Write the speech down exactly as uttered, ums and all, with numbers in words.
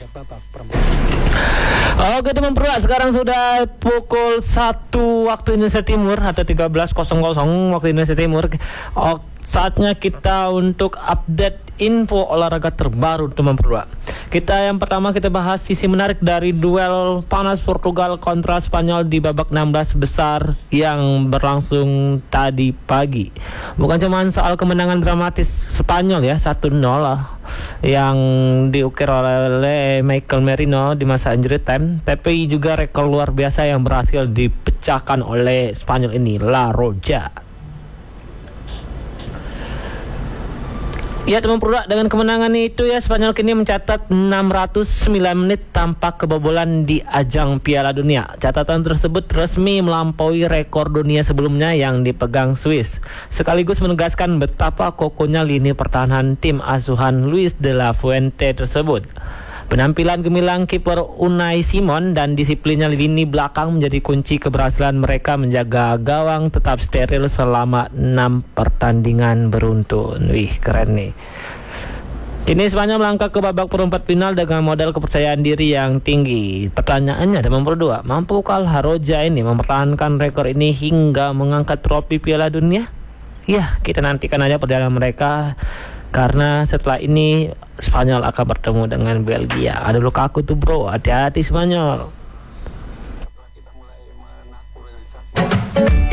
babak perempat. Oke teman Pro, sekarang sudah pukul satu waktu Indonesia Timur atau tiga belas waktu Indonesia Timur. Oh, saatnya kita untuk update info olahraga terbaru teman Pro. Kita yang pertama kita bahas sisi menarik dari duel panas Portugal kontra Spanyol di babak enam belas besar yang berlangsung tadi pagi. Bukan cuma soal kemenangan dramatis Spanyol ya satu nol yang diukir oleh Michael Merino di masa injury time, tapi juga rekor luar biasa yang berhasil dipecahkan oleh Spanyol ini, La Roja. Ya teman Pro, dengan kemenangan itu ya Spanyol kini mencatat enam ratus sembilan menit tanpa kebobolan di ajang Piala Dunia. Catatan tersebut resmi melampaui rekor dunia sebelumnya yang dipegang Swiss, sekaligus menegaskan betapa kokohnya lini pertahanan tim asuhan Luis de la Fuente tersebut. Penampilan gemilang kiper Unai Simon dan disiplinnya lini belakang menjadi kunci keberhasilan mereka menjaga gawang tetap steril selama enam pertandingan beruntun. Wih, keren nih. Kini Spanyol melangkah ke babak perempat final dengan modal kepercayaan diri yang tinggi. Pertanyaannya ada nomor dua, mampukah La Roja ini mempertahankan rekor ini hingga mengangkat trofi Piala Dunia? Ya, kita nantikan aja perjalanan mereka. Karena setelah ini Spanyol akan bertemu dengan Belgia. Ada Lukaku tuh bro, hati-hati Spanyol.